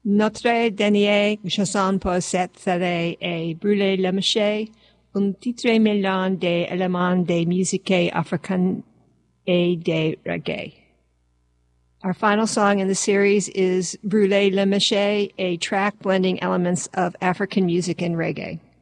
Notre dernière chanson pour cette série est Brûler le Marché, un titre mêlant des éléments de musique africaine et de reggae. Our final song in the series is Brûler le Marché, a track blending elements of African music and reggae.